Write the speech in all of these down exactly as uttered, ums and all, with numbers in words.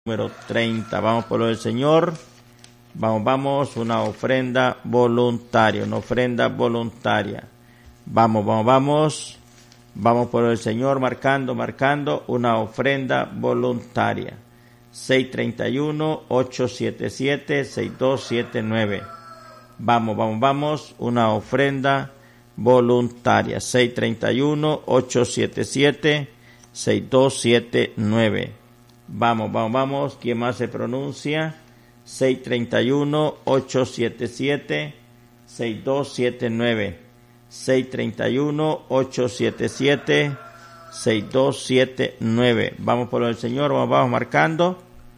número treinta. Vamos por lo del Señor. Vamos, vamos, una ofrenda voluntaria, una ofrenda voluntaria. Vamos, vamos, vamos. Vamos por el Señor, marcando, marcando, una ofrenda voluntaria. seis treinta y uno, ocho siete siete, seis dos siete nueve. Vamos, vamos, vamos, una ofrenda voluntaria. seis treinta y uno, ocho siete siete, seis dos siete nueve. Vamos, vamos, vamos. ¿Quién más se pronuncia? seis treinta y uno, ocho siete siete, seis dos siete nueve. seis treinta y uno, ocho siete siete, seis dos siete nueve. Vamos por el Señor, vamos, vamos marcando.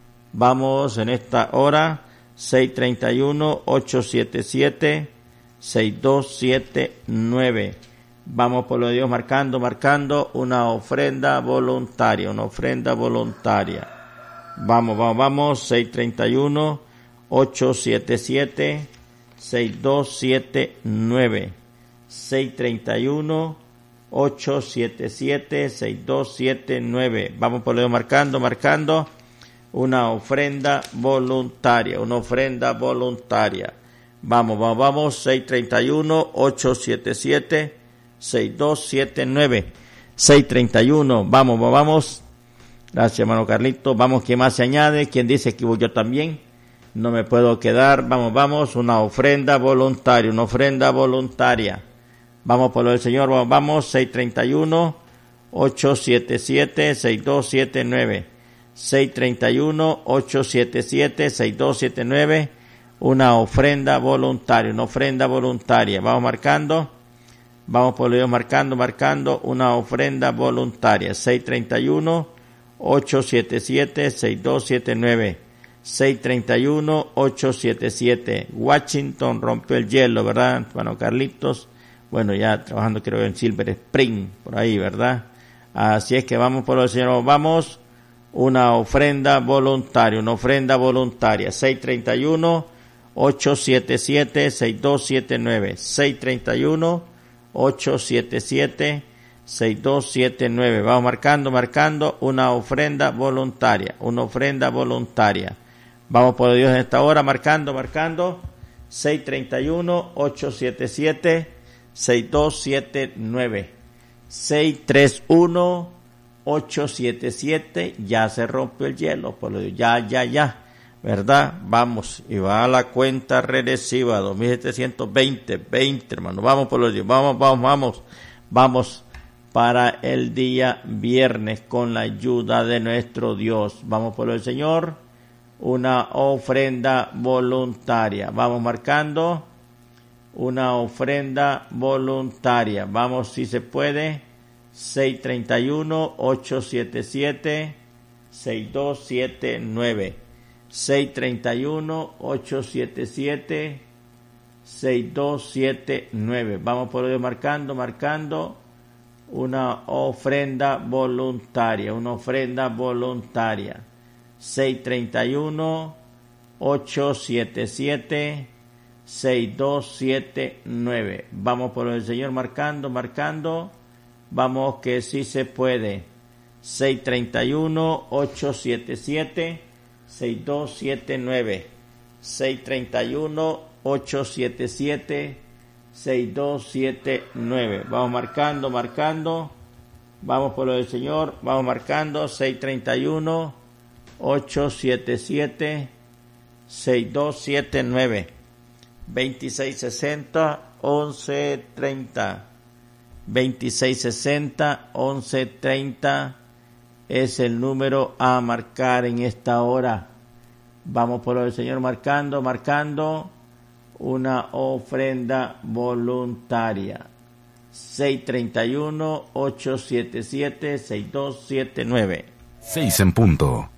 Vamos en esta hora. seis treinta y uno, ocho siete siete, seis dos siete nueve. Vamos por lo de Dios, marcando, marcando una ofrenda voluntaria, una ofrenda voluntaria. Vamos, vamos, vamos. seis treinta y uno, ocho siete siete, seis dos siete nueve. seis treinta y uno, ocho siete siete, seis dos siete nueve. Vamos por lo de Dios, marcando, marcando una ofrenda voluntaria, una ofrenda voluntaria. Vamos, vamos, vamos. seis treinta y uno, ocho siete siete, seis dos siete nueve. seis treinta y uno, vamos, vamos, vamos. Gracias, hermano Carlito. Vamos, ¿quién más se añade? ¿Quién dice que yo también? No me puedo quedar. Vamos, vamos, una ofrenda voluntaria, una ofrenda voluntaria. Vamos por lo del Señor, vamos, vamos. seis treinta y uno, ocho siete siete, seis dos siete nueve. seis treinta y uno, ocho siete siete, seis dos siete nueve. Una ofrenda voluntaria, una ofrenda voluntaria. Vamos marcando. Vamos por lo de Dios, marcando, marcando una ofrenda voluntaria. seis treinta y uno, ocho siete siete, seis dos siete nueve. seis treinta y uno, ocho siete siete. Washington rompió el hielo, ¿verdad, hermano Carlitos? Bueno, ya trabajando creo en Silver Spring, por ahí, ¿verdad? Así es que vamos por el Señor, vamos. Una ofrenda voluntaria, una ofrenda voluntaria. seis treinta y uno, ocho siete siete, seis dos siete nueve. seis treinta y uno, ocho siete siete, seis dos siete nueve. Vamos marcando, marcando una ofrenda voluntaria, una ofrenda voluntaria. Vamos por Dios en esta hora, marcando, marcando. seis treinta y uno, ocho siete siete, seis dos siete nueve. seis treinta y uno, ocho siete siete, ya se rompió el hielo, por lo Dios, ya, ya, ya, ¿verdad? Vamos, y va a la cuenta regresiva, dos mil setecientos veinte, veinte, hermano, vamos por lo Dios, vamos, vamos, vamos, vamos para el día viernes con la ayuda de nuestro Dios. Vamos por el Señor, una ofrenda voluntaria, vamos marcando una ofrenda voluntaria, vamos si se puede. seis treinta y uno, ocho siete siete, seis dos siete nueve. seis treinta y uno, ocho siete siete, seis dos siete nueve. Vamos por ello marcando, marcando una ofrenda voluntaria, una ofrenda voluntaria. seis treinta y uno, ocho siete siete, seis dos siete nueve. Vamos por el Señor marcando, marcando. Vamos que sí se puede. seis treinta y uno, ocho siete siete, seis dos siete nueve. seis treinta y uno, ocho siete siete, seis dos siete nueve. Vamos marcando, marcando. Vamos por lo del Señor. Vamos marcando. seis treinta y uno, ocho siete siete, seis dos siete nueve. veintiséis sesenta, once treinta. veintiséis sesenta, once treinta es el número a marcar en esta hora. Vamos por el Señor marcando, marcando una ofrenda voluntaria. seis treinta y uno, ocho siete siete, seis dos siete nueve. seis en punto.